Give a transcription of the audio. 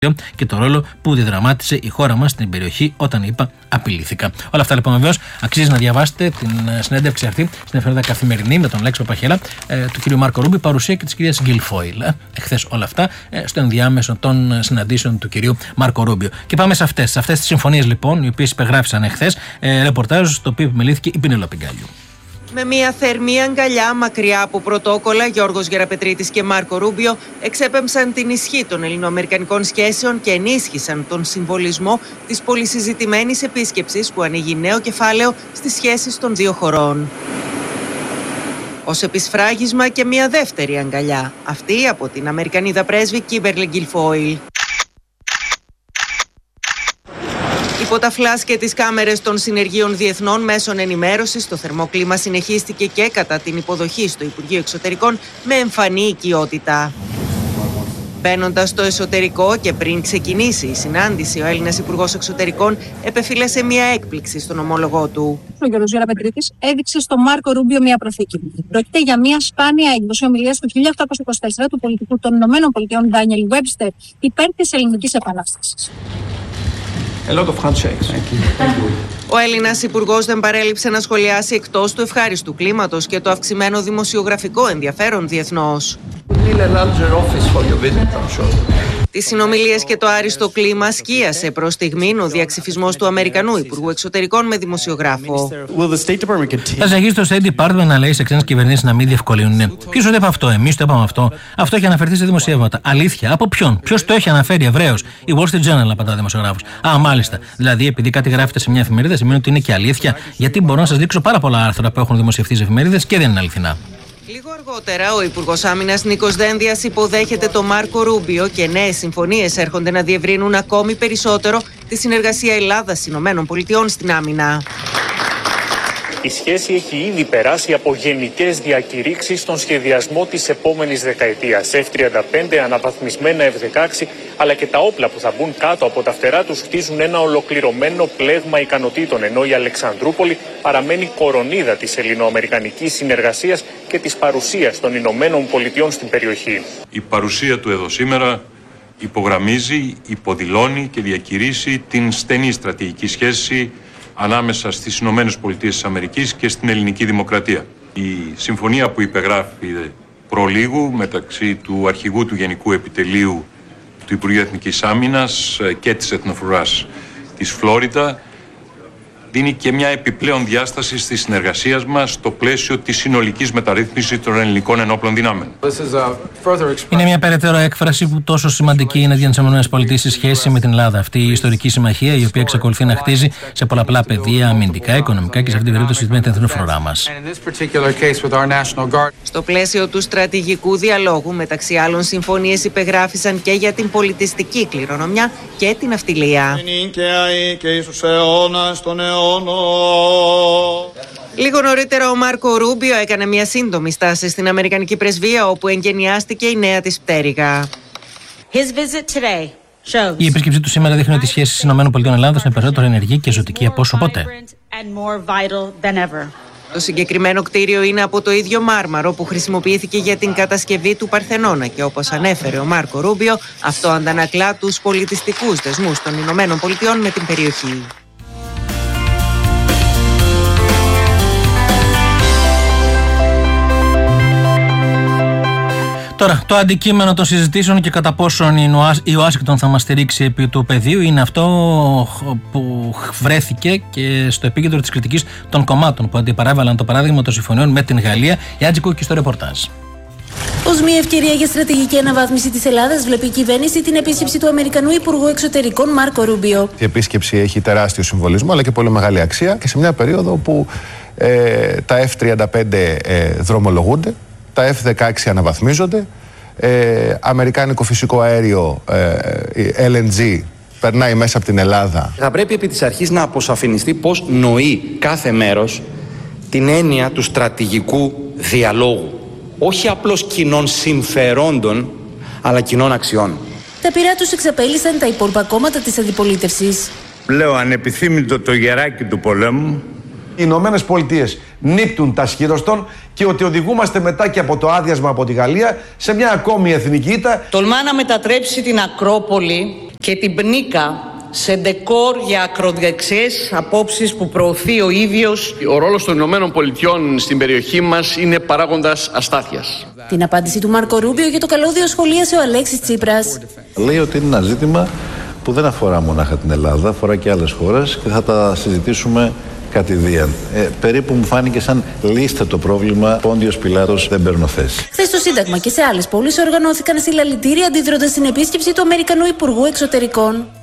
και το ρόλο που διδραμάτισε η χώρα μας στην περιοχή όταν είπα απειλήθηκα. Όλα αυτά λοιπόν βεβαίως αξίζει να διαβάσετε την συνέντευξη αυτή στην εφημερίδα Καθημερινή με τον Λέξη Παπαχέλα, του κ. Μάρκο Ρούμπιο, παρουσία και της κυρίας Γκίλφοιλ. Εχθές όλα αυτά στο ενδιάμεσο των συναντήσεων του κ. Μάρκο Ρούμπιο. Και πάμε σε αυτές τις συμφωνίες λοιπόν, οι οποίες υπεγράφησαν εχθές, ρεπορτάζ στο οποίο επιμελήθηκε η Πινελόπη Γκάλιου. Με μια θερμή αγκαλιά μακριά από πρωτόκολλα, Γιώργος Γεραπετρίτης και Μάρκο Ρούμπιο εξέπεμψαν την ισχύ των ελληνοαμερικανικών σχέσεων και ενίσχυσαν τον συμβολισμό της πολυσυζητημένης επίσκεψης που ανοίγει νέο κεφάλαιο στις σχέσεις των δύο χωρών. Ως επισφράγισμα και μια δεύτερη αγκαλιά, αυτή από την Αμερικανίδα πρέσβη Κίμπερλι Γκίλφοιλ. Υπό τα φλάς και τις κάμερες των συνεργείων διεθνών μέσων ενημέρωσης, το θερμό κλίμα συνεχίστηκε και κατά την υποδοχή στο Υπουργείο Εξωτερικών με εμφανή οικειότητα. Μπαίνοντας στο εσωτερικό και πριν ξεκινήσει η συνάντηση, ο Έλληνας Υπουργός Εξωτερικών επεφύλασε μια έκπληξη στον ομόλογό του. Ο Γιώργος Γεραπετρίτης έδειξε στο Μάρκο Ρούμπιο μια προθήκη. Πρόκειται για μια σπάνια έκδοση ομιλίας του 1824 του πολιτικού των ΗΠΑ Ντάνιελ Βέμπστερ υπέρ της Ελληνικής Επανάστασης. Ο Έλληνας Υπουργός δεν παρέλειψε να σχολιάσει εκτός του ευχάριστου κλίματος και το αυξημένο δημοσιογραφικό ενδιαφέρον διεθνώς. Τις συνομιλίες και το άριστο κλίμα σκίασε προς στιγμήν ο διαξυφισμός του Αμερικανού Υπουργού Εξωτερικών με δημοσιογράφο. Θα συνεχίσει το State Department να λέει σε ξένες κυβερνήσεις να μην διευκολύνουν. Ποιος το είπε αυτό, εμείς το είπαμε αυτό. Αυτό έχει αναφερθεί σε δημοσιεύματα. Αλήθεια, από ποιον, ποιος το έχει αναφέρει ευρέως? Η Wall Street Journal, απαντά ο δημοσιογράφος. Α, μάλιστα. Δηλαδή, επειδή κάτι γράφεται σε μια εφημερίδα, σημαίνει ότι είναι και αλήθεια. Γιατί μπορώ να σας δείξω πάρα πολλά άρθρα που έχουν δημοσιευτεί σε εφημερίδες και δεν είναι αληθινά. Λίγο αργότερα, ο Υπουργός Άμυνας Νίκος Δένδιας υποδέχεται τον Μάρκο Ρούμπιο και νέες συμφωνίες έρχονται να διευρύνουν ακόμη περισσότερο τη συνεργασία Ελλάδα-ΗΠΑ στην άμυνα. Η σχέση έχει ήδη περάσει από γενικές διακηρύξεις στον σχεδιασμό της επόμενης δεκαετίας. F-35, αναβαθμισμένα F-16, αλλά και τα όπλα που θα μπουν κάτω από τα φτερά τους χτίζουν ένα ολοκληρωμένο πλέγμα ικανοτήτων, ενώ η Αλεξανδρούπολη παραμένει κορονίδα της ελληνοαμερικανικής συνεργασίας και της παρουσίας των Ηνωμένων Πολιτειών στην περιοχή. Η παρουσία του εδώ σήμερα υπογραμμίζει, υποδηλώνει και διακηρύσει την στενή στρατηγική σχέση ανάμεσα στις Ηνωμένες Πολιτείες της Αμερικής και στην ελληνική δημοκρατία. Η συμφωνία που υπεγράφει προλίγου μεταξύ του αρχηγού του Γενικού Επιτελείου του Υπουργείου Εθνικής Άμυνας και της Εθνοφρουράς της Φλόριντα δίνει και μια επιπλέον διάσταση στη συνεργασία μας στο πλαίσιο της συνολικής μεταρρύθμισης των ελληνικών ενόπλων δυνάμεων. Είναι μια περαιτέρω έκφραση που τόσο σημαντική είναι για τις ΗΠΑ στη σχέση με την Ελλάδα. Αυτή η ιστορική συμμαχία, η οποία εξακολουθεί να χτίζει σε πολλαπλά πεδία, αμυντικά, οικονομικά και σε αυτή την περίπτωση με την εθνοφρουρά μας. Στο πλαίσιο του στρατηγικού διαλόγου, μεταξύ άλλων, συμφωνίες υπεγράφησαν και για την πολιτιστική κληρονομιά και την ναυτιλία. Λίγο νωρίτερα ο Μάρκο Ρούμπιο έκανε μια σύντομη στάση στην Αμερικανική πρεσβεία, όπου εγκαινιάστηκε η νέα της πτέρυγα. Η επίσκεψή του σήμερα δείχνει ότι οι σχέσεις ΗΠΑ είναι περισσότερο ενεργή και ζωτική από όσο ποτέ. Το συγκεκριμένο κτίριο είναι από το ίδιο μάρμαρο που χρησιμοποιήθηκε για την κατασκευή του Παρθενώνα και, όπως ανέφερε ο Μάρκο Ρούμπιο, αυτό αντανακλά τους πολιτιστικούς δεσμούς των ΗΠΑ με την περιοχή. Τώρα, το αντικείμενο των συζητήσεων και κατά πόσον η Ουάσιγκτον θα μας στηρίξει επί του πεδίου είναι αυτό που βρέθηκε και στο επίκεντρο της κριτικής των κομμάτων που αντιπαράβαλαν το παράδειγμα των συμφωνιών με την Γαλλία. Η Άτζη Κούκκι στο ρεπορτάζ. Ως μια ευκαιρία για στρατηγική αναβάθμιση της Ελλάδας, βλέπει η κυβέρνηση την επίσκεψη του Αμερικανού Υπουργού Εξωτερικών Μάρκο Ρούμπιο. Η επίσκεψη έχει τεράστιο συμβολισμό αλλά και πολύ μεγάλη αξία και σε μια περίοδο που τα F-35 δρομολογούνται, τα F-16 αναβαθμίζονται, αμερικάνικο φυσικό αέριο LNG περνάει μέσα από την Ελλάδα. Θα πρέπει επί της αρχής να αποσαφινιστεί πώς νοεί κάθε μέρος την έννοια του στρατηγικού διαλόγου. Όχι απλώς κοινών συμφερόντων, αλλά κοινών αξιών. Τα πειρά τους εξαπέλυσαν τα υπόλοιπα κόμματα της αντιπολίτευσης. Λέω ανεπιθύμητο το γεράκι του πολέμου. Οι Ηνωμένες Πολιτείες νύπτουν τα σχήρωστον και ότι οδηγούμαστε μετά και από το άδειασμα από τη Γαλλία σε μια ακόμη εθνική ήττα. Τολμά να μετατρέψει την Ακρόπολη και την πνίκα σε ντεκόρ για ακροδεξιές απόψεις που προωθεί ο ίδιος. Ο ρόλος των Ηνωμένων Πολιτειών στην περιοχή μας είναι παράγοντας αστάθειας. Την απάντηση του Μάρκο Ρούμπιο για το καλώδιο σχολίασε ο Αλέξης Τσίπρας. Λέει ότι είναι ένα ζήτημα που δεν αφορά μονάχα την Ελλάδα, αφορά και άλλες χώρες και θα τα συζητήσουμε κατηδίαν. Περίπου μου φάνηκε σαν λύστε το πρόβλημα, Πόντιος Πιλάτος, δεν παίρνω θέση. Χθες στο Σύνταγμα και σε άλλες πόλεις οργανώθηκαν συλλαλητήρια αντιδρώντας στην επίσκεψη του Αμερικανού Υπουργού Εξωτερικών.